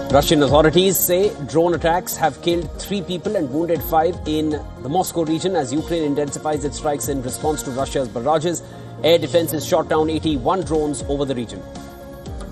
Russian authorities say drone attacks have killed 3 people and wounded 5 in the Moscow region as Ukraine intensifies its strikes in response to Russia's barrages. Air defenses shot down 81 drones over the region.